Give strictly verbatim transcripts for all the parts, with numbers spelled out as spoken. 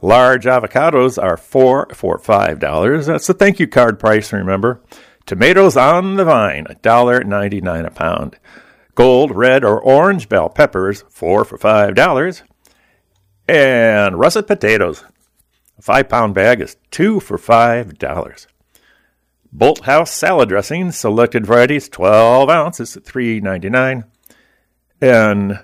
Large avocados are four for five dollars. That's the thank you card price, remember. Tomatoes on the vine, one dollar ninety-nine a pound. Gold, red, or orange bell peppers, four for five dollars. And russet potatoes, a five-pound bag is two for five dollars. Bolt House salad dressing, selected varieties, twelve ounces at three ninety-nine. And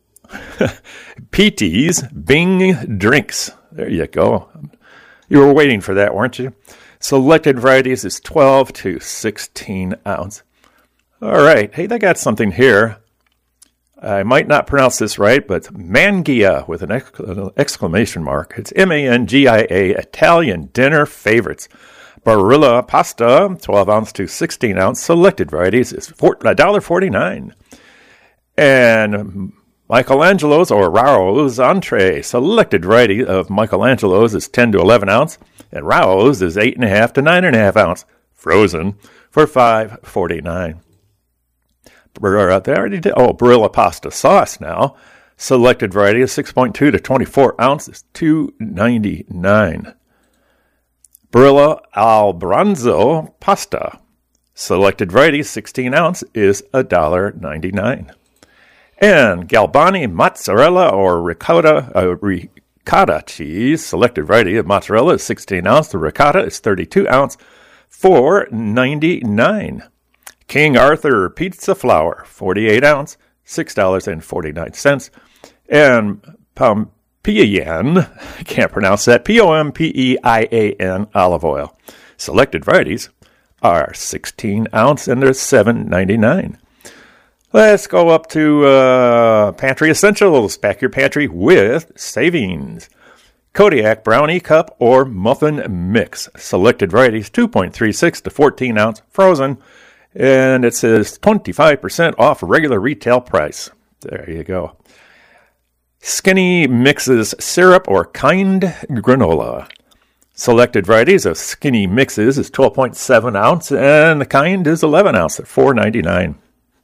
P T's Bing Drinks. There you go. You were waiting for that, weren't you? Selected varieties is twelve to sixteen ounce. All right. Hey, they got something here. I might not pronounce this right, but Mangia with an exclamation mark. It's M A N G I A, Italian dinner favorites. Barilla pasta, twelve ounce to sixteen ounce. Selected varieties is one dollar forty-nine. And Michelangelo's or Rao's entree. Selected variety of Michelangelo's is ten to eleven ounce. And Rao's is eight point five to nine point five ounce. Frozen for five forty-nine. They already did. Oh, Barilla pasta sauce now. Selected variety is six point two to twenty-four ounces, two ninety-nine. Barilla Albranzo pasta. Selected variety, sixteen ounce, is one dollar ninety-nine. And Galbani mozzarella or ricotta, uh, ricotta cheese. Selected variety of mozzarella is sixteen ounce. The ricotta is thirty-two ounce, four ninety-nine. King Arthur pizza flour, forty-eight ounce, six dollars and forty-nine cents. And Pompeian, I can't pronounce that, P O M P E I A N olive oil. Selected varieties are sixteen ounce and they're seven ninety-nine. Let's go up to uh, Pantry Essentials. Pack your pantry with savings. Kodiak brownie cup or muffin mix. Selected varieties two point three six to fourteen ounce frozen. And it says twenty-five percent off regular retail price. There you go. Skinny Mixes syrup or kind granola. Selected varieties of Skinny Mixes is twelve point seven ounce and the kind is eleven ounce at four ninety-nine.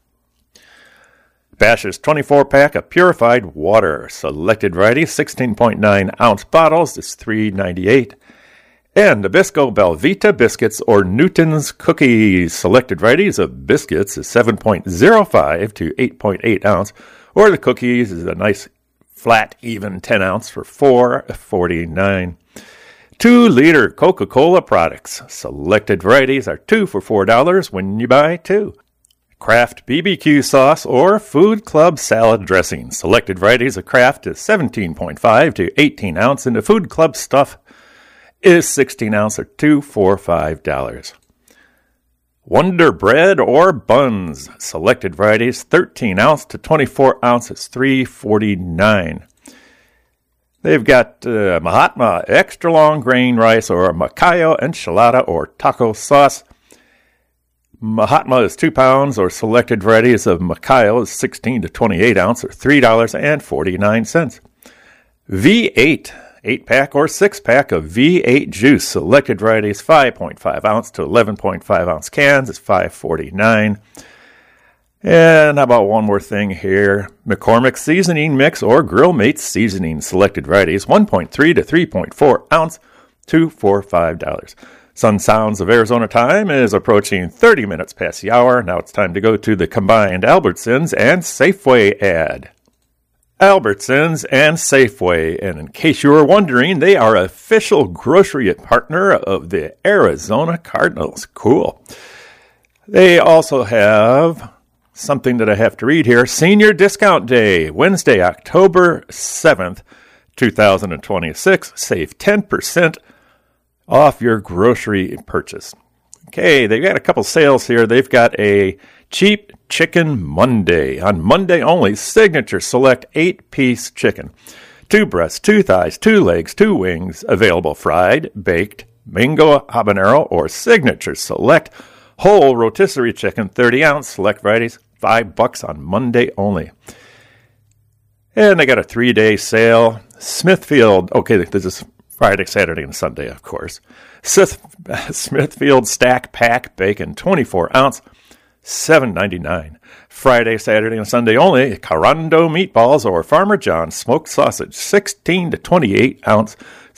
Bash's twenty-four pack of purified water. Selected varieties sixteen point nine ounce bottles is three ninety-eight. And Nabisco Belvita biscuits or Newton's cookies. Selected varieties of biscuits is seven point oh five to eight point eight ounce, or the cookies is a nice flat even ten ounce for four forty-nine. Two liter Coca-Cola products. Selected varieties are two for four dollars when you buy two. Kraft B B Q sauce or Food Club salad dressing. Selected varieties of Kraft is seventeen point five to eighteen ounce, and the Food Club stuff is sixteen ounce or two for five dollars. Wonder Bread or Buns. Selected varieties thirteen ounce to twenty-four ounces, three forty-nine. They've got uh, Mahatma extra long grain rice or Macayo enchilada or taco sauce. Mahatma is two pounds or selected varieties of Macayo is sixteen to twenty-eight ounce or three dollars and forty-nine cents. V eight. eight pack or six pack of V eight juice. Selected varieties five point five ounce to eleven point five ounce cans is five forty-nine. And how about one more thing here? McCormick seasoning mix or Grill Mates seasoning. Selected varieties one point three to three point four ounce, two for five dollars. Sun Sounds of Arizona time is approaching thirty minutes past the hour. Now it's time to go to the combined Albertsons and Safeway ad. Albertsons and Safeway, and in case you were wondering, they are official grocery partner of the Arizona Cardinals. Cool. They also have something that I have to read here. Senior Discount Day, Wednesday, October seventh, twenty twenty-six. Save ten percent off your grocery purchase. Okay, they've got a couple sales here. They've got a Cheap Chicken Monday. On Monday only, Signature Select eight-piece chicken. Two breasts, two thighs, two legs, two wings. Available fried, baked, mango habanero, or Signature Select whole rotisserie chicken, thirty ounce. Select varieties, five bucks on Monday only. And they got a three-day sale. Smithfield, okay, this is Friday, Saturday, and Sunday, of course. Smith, Smithfield Stack Pack Bacon, twenty-four ounce. seven ninety-nine. Friday, Saturday, and Sunday only, Carando meatballs or Farmer John's smoked sausage, sixteen to twenty-eight ounce,